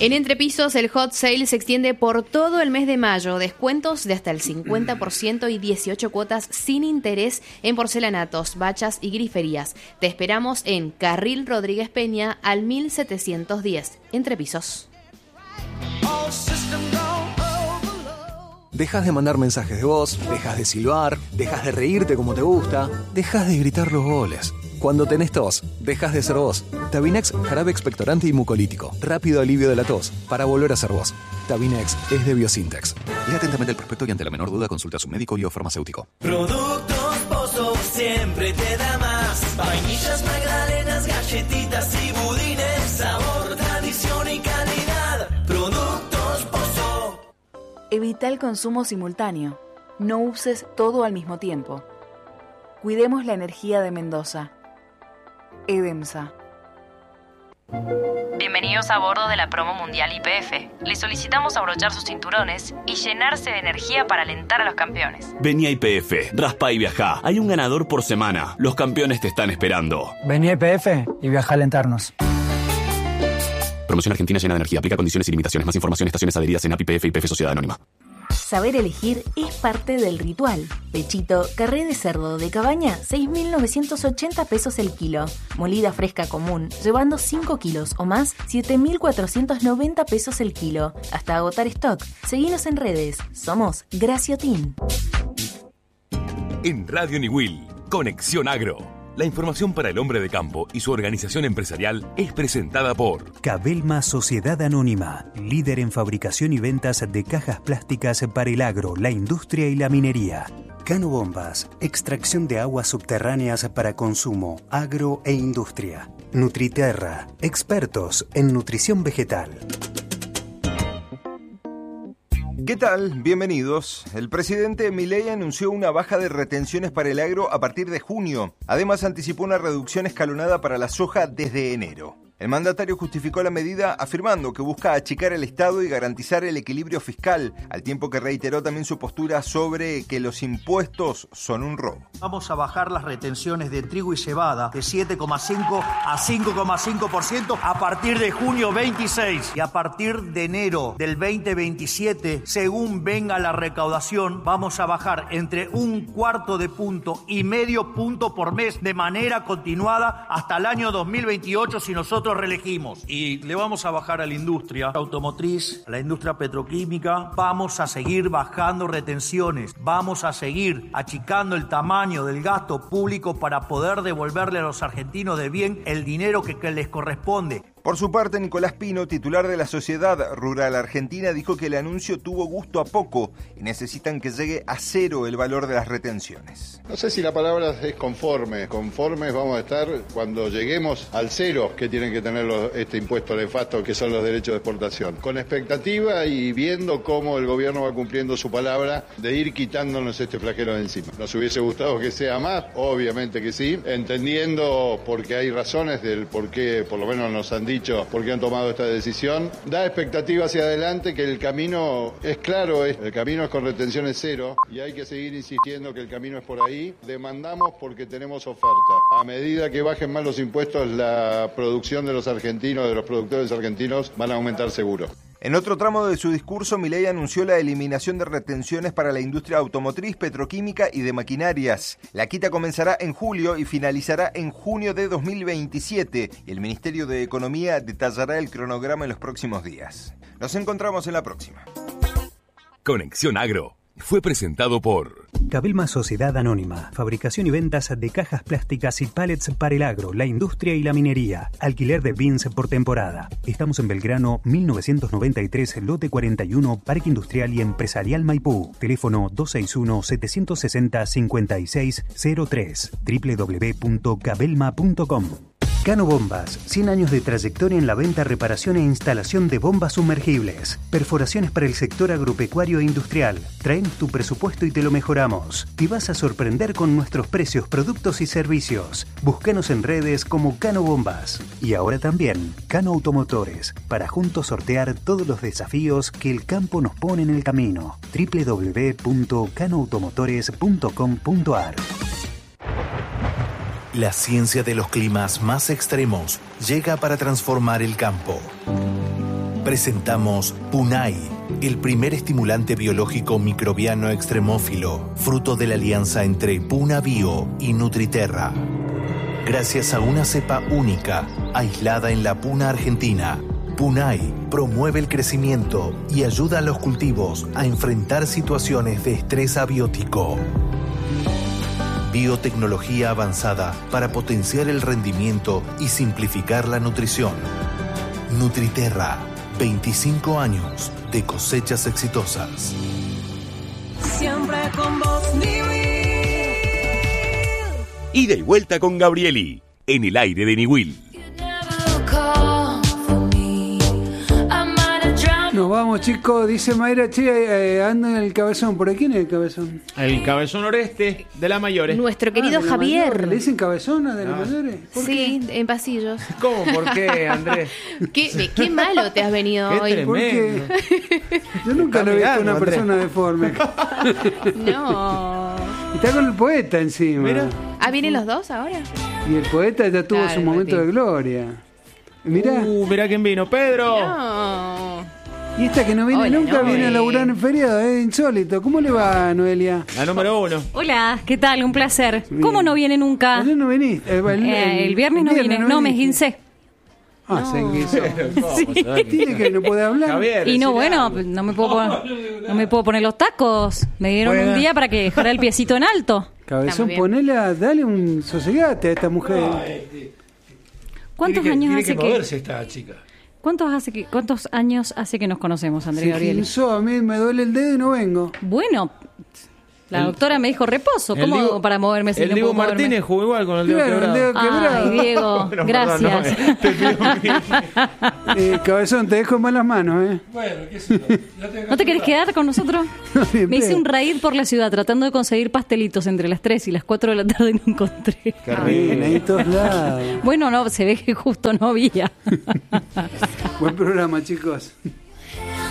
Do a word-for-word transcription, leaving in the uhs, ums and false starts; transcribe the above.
En Entrepisos, el Hot Sale se extiende por todo el mes de mayo. Descuentos de hasta el cincuenta por ciento y dieciocho cuotas sin interés en porcelanatos, bachas y griferías. Te esperamos en Carril Rodríguez Peña al mil setecientos diez. Entrepisos. Dejas de mandar mensajes de voz, dejas de silbar, dejas de reírte como te gusta, dejas de gritar los goles. Cuando tenés tos, dejas de ser vos. Tabinex, jarabe expectorante y mucolítico. Rápido alivio de la tos, para volver a ser vos. Tabinex es de Biosintex. Lea atentamente el prospecto y ante la menor duda consulta a su médico y o farmacéutico. Productos Pozo siempre te da más. Vainillas, magdalenas, galletitas y budines. Sabor, tradición y calidad. Productos Pozo. Evita el consumo simultáneo. No uses todo al mismo tiempo. Cuidemos la energía de Mendoza. EDEMSA. Bienvenidos a bordo de la promo mundial Y P F. Les solicitamos abrochar sus cinturones y llenarse de energía para alentar a los campeones. Vení a Y P F, raspa y viajá. Hay un ganador por semana. Los campeones te están esperando. Vení a Y P F y viajá a alentarnos. Promoción Argentina llena de energía. Aplica condiciones y limitaciones. Más información, estaciones adheridas en A P I P F y Y P F Sociedad Anónima. Saber elegir es parte del ritual. Pechito, carré de cerdo de cabaña, seis mil novecientos ochenta pesos el kilo. Molida fresca común, llevando cinco kilos o más, siete mil cuatrocientos noventa pesos el kilo. Hasta agotar stock. Seguinos en redes. Somos Graciotin. En Radio Niwil, Conexión Agro. La información para el hombre de campo y su organización empresarial es presentada por Cabelma Sociedad Anónima, líder en fabricación y ventas de cajas plásticas para el agro, la industria y la minería. Cano Bombas, extracción de aguas subterráneas para consumo, agro e industria. Nutriterra, expertos en nutrición vegetal. ¿Qué tal? Bienvenidos. El presidente Milei anunció una baja de retenciones para el agro a partir de junio. Además, anticipó una reducción escalonada para la soja desde enero. El mandatario justificó la medida afirmando que busca achicar el Estado y garantizar el equilibrio fiscal, al tiempo que reiteró también su postura sobre que los impuestos son un robo. Vamos a bajar las retenciones de trigo y cebada de siete coma cinco a cinco coma cinco por ciento a partir de junio veintiséis. Y a partir de enero del veinte veintisiete, según venga la recaudación, vamos a bajar entre un cuarto de punto y medio punto por mes de manera continuada hasta el año dos mil veintiocho si nosotros reelegimos. Y le vamos a bajar a la industria automotriz, a la industria petroquímica. Vamos a seguir bajando retenciones. Vamos a seguir achicando el tamaño del gasto público para poder devolverle a los argentinos de bien el dinero que, que les corresponde. Por su parte, Nicolás Pino, titular de la Sociedad Rural Argentina, dijo que el anuncio tuvo gusto a poco y necesitan que llegue a cero el valor de las retenciones. No sé si la palabra es conforme. Conformes vamos a estar cuando lleguemos al cero que tienen que tener los, este impuesto nefasto que son los derechos de exportación. Con expectativa y viendo cómo el gobierno va cumpliendo su palabra de ir quitándonos este flagelo de encima. ¿Nos hubiese gustado que sea más? Obviamente que sí. Entendiendo porque hay razones del por qué, por lo menos nos han dicho dicho por qué han tomado esta decisión, da expectativa hacia adelante que el camino es claro, el camino es con retenciones cero y hay que seguir insistiendo que el camino es por ahí. Demandamos porque tenemos oferta. A medida que bajen más los impuestos, la producción de los argentinos, de los productores argentinos, van a aumentar seguro. En otro tramo de su discurso, Milei anunció la eliminación de retenciones para la industria automotriz, petroquímica y de maquinarias. La quita comenzará en julio y finalizará en junio de dos mil veintisiete. Y el Ministerio de Economía detallará el cronograma en los próximos días. Nos encontramos en la próxima. Conexión Agro fue presentado por Cabelma Sociedad Anónima, fabricación y ventas de cajas plásticas y pallets para el agro, la industria y la minería. Alquiler de bins por temporada. Estamos en Belgrano mil novecientos noventa y tres, lote cuarenta y uno, Parque Industrial y Empresarial Maipú. Teléfono dos seis uno, siete seis cero, cinco seis cero tres, doble u doble u doble u punto cabelma punto com. Cano Bombas, cien años de trayectoria en la venta, reparación e instalación de bombas sumergibles. Perforaciones para el sector agropecuario e industrial. Traemos tu presupuesto y te lo mejoramos. Te vas a sorprender con nuestros precios, productos y servicios. Búscanos en redes como Cano Bombas. Y ahora también Cano Automotores, para juntos sortear todos los desafíos que el campo nos pone en el camino. doble u doble u doble u punto cano automotores punto com punto a r. La ciencia de los climas más extremos llega para transformar el campo. presentamos Punay, el primer estimulante biológico microbiano extremófilo, fruto de la alianza entre Puna Bio y Nutriterra. Gracias a una cepa única, aislada en la puna argentina, Punay promueve el crecimiento y ayuda a los cultivos a enfrentar situaciones de estrés abiótico. Biotecnología avanzada para potenciar el rendimiento y simplificar la nutrición. Nutriterra, veinticinco años de cosechas exitosas. Siempre con vos, Niwil. Ida y vuelta con Gabrieli, en el aire de Niwil. Nos vamos, chicos. Dice Mayra, che, eh, anda en el cabezón. ¿Por aquí en el cabezón? El cabezón noreste de la Mayores. Nuestro querido Ah, de la Javier. Mayores. ¿Le dicen cabezón a de la Ah. Mayores? ¿Por Sí, en pasillos. ¿Cómo? ¿Por qué, Andrés? ¿Qué, qué malo te has venido Qué hoy. tremendo. Yo nunca Está lo he visto a mirando, una Andrés. persona deforme. No. Y está con el poeta encima. Mira. Ah, ¿vienen los dos ahora? Y el poeta ya tuvo Claro, su momento Martín. de gloria. Mirá. Uh, mirá quién vino, Pedro. No. Y esta que no viene Hola, nunca Noé. viene a laburar en feriado, es insólito. ¿Cómo le va, Noelia? La número uno. Hola, ¿qué tal? Un placer. ¿Cómo no viene nunca? Ayer no viniste. Eh, el, Eh, el viernes no vine. No, me esguincé. Ah, se enguisó. Sí. Tiene que no puede hablar. Javier, Y no, decile bueno, algo. no me puedo poner, no me puedo poner los tacos. Me dieron Bueno. un día para que dejara el piecito en alto. Cabezón, bien. ponela, dale un sosegate a esta mujer. ¿Cuántos Tiene que- años tiene hace que que, moverse esta chica. cuántos hace que cuántos años hace que nos conocemos, Andrea Se Gabriel? ginzó, a mí me duele el dedo y no vengo. Bueno, la El- doctora me dijo reposo. El ¿Cómo Diego- hago para moverme si el no Diego puedo moverme? Martínez jugó igual con el dedo Claro, el quebrado. dedo quebrado. Ay, Diego, Bueno, gracias. perdón, no, te pido mil- Eh, cabezón, te dejo en malas manos, ¿eh? Bueno, qué sé yo. Ya te ¿No te querés quedar con nosotros? Bien, Me hice bien. un raid por la ciudad tratando de conseguir pastelitos entre las tres y las cuatro de la tarde y no encontré. Qué Bien, ahí rico. todos lados. Bueno, no, se ve que justo no había. Buen programa, chicos.